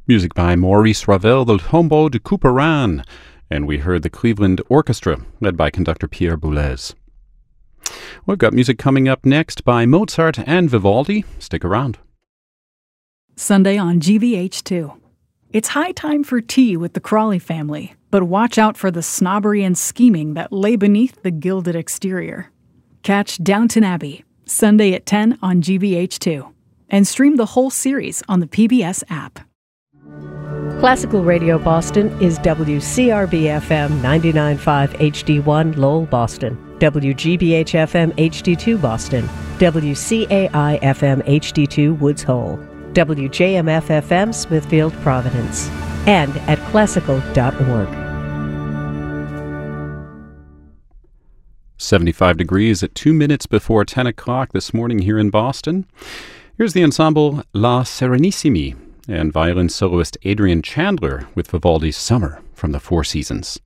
Music by Maurice Ravel, the Tombeau de Couperin, and we heard the Cleveland Orchestra, led by conductor Pierre Boulez. We've got music coming up next by Mozart and Vivaldi. Stick around. Sunday on GVH2. It's high time for tea with the Crawley family, but watch out for the snobbery and scheming that lay beneath the gilded exterior. Catch Downton Abbey, Sunday at 10 on GVH2, and stream the whole series on the PBS app. Classical Radio Boston is WCRB-FM 99.5 HD1 Lowell, Boston, WGBH-FM HD2 Boston, WCAI-FM HD2 Woods Hole, WJMF-FM Smithfield, Providence, and at classical.org. 75 degrees at 2 minutes before 10 o'clock this morning here in Boston. Here's the ensemble La Serenissimi and violin soloist Adrian Chandler with Vivaldi's Summer from the Four Seasons.